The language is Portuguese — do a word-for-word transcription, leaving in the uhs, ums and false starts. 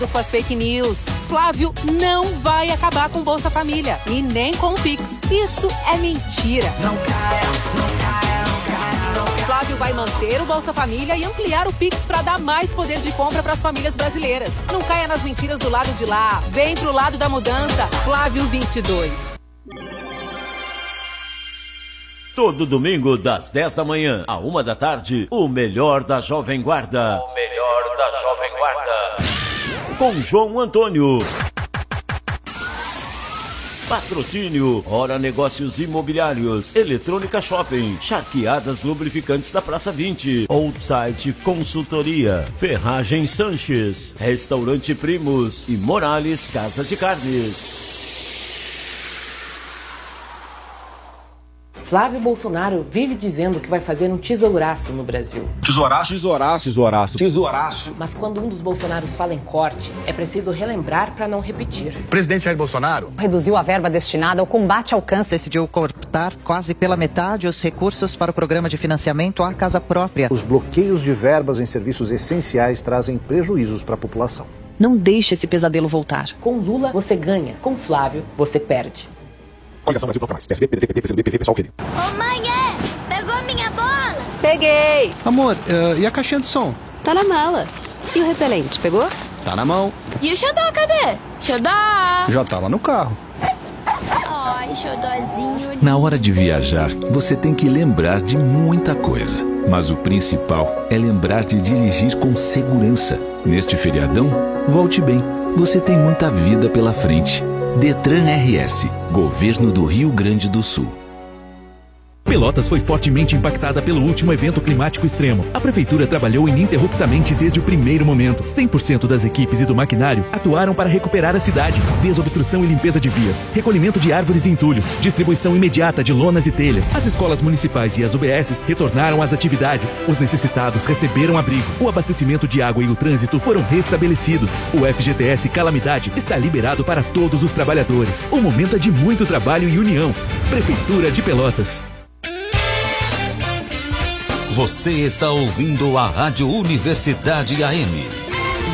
com as fake news. Flávio não vai acabar com Bolsa Família e nem com o Pix. Isso é mentira. Não caia, não caia, não caia, não caia. Flávio vai manter o Bolsa Família e ampliar o Pix para dar mais poder de compra para as famílias brasileiras. Não caia nas mentiras do lado de lá. Vem pro lado da mudança. Flávio vinte e dois. Todo domingo, das dez da manhã à uma da tarde, o melhor da Jovem Guarda. O melhor da Jovem Guarda. Com João Antônio. Patrocínio, Hora Negócios Imobiliários, Eletrônica Shopping, Charqueadas Lubrificantes da Praça vinte, Outside Consultoria, Ferragem Sanches, Restaurante Primos e Morales Casa de Carnes. Flávio Bolsonaro vive dizendo que vai fazer um tesouraço no Brasil. Tesouraço, tesouraço, tesouraço, tesouraço. Mas quando um dos Bolsonaros fala em corte, é preciso relembrar para não repetir. O presidente Jair Bolsonaro reduziu a verba destinada ao combate ao câncer. Decidiu cortar quase pela metade os recursos para o programa de financiamento à casa própria. Os bloqueios de verbas em serviços essenciais trazem prejuízos para a população. Não deixe esse pesadelo voltar. Com Lula, você ganha. Com Flávio, você perde. Coligação Brasil Bloco Mais. P S B, P D T, P T, P C do B, P V, pessoal querido. Ô mãe, é? Pegou minha bola? Peguei. Amor, uh, e a caixinha de som? Tá na mala. E o repelente, pegou? Tá na mão. E o xodó, cadê? Xodó! Já tá lá no carro. Ai, xodózinho. Na hora de viajar, você tem que lembrar de muita coisa. Mas o principal é lembrar de dirigir com segurança. Neste feriadão, volte bem. Você tem muita vida pela frente. Detran R S, Governo do Rio Grande do Sul. Pelotas foi fortemente impactada pelo último evento climático extremo. A prefeitura trabalhou ininterruptamente desde o primeiro momento. cem por cento das equipes e do maquinário atuaram para recuperar a cidade. Desobstrução e limpeza de vias, recolhimento de árvores e entulhos, distribuição imediata de lonas e telhas. As escolas municipais e as U B Ss retornaram às atividades. Os necessitados receberam abrigo. O abastecimento de água e o trânsito foram restabelecidos. O F G T S Calamidade está liberado para todos os trabalhadores. O momento é de muito trabalho e união. Prefeitura de Pelotas. Você está ouvindo a Rádio Universidade A M.